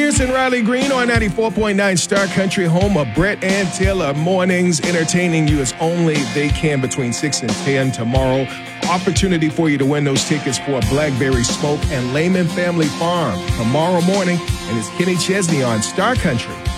Pierce and Riley Green on 94.9 Star Country, home of Brett and Taylor mornings, entertaining you as only they can between 6 and 10 tomorrow. Opportunity for you to win those tickets for Blackberry Smoke and Lehman Family Farm tomorrow morning, and it's Kenny Chesney on Star Country.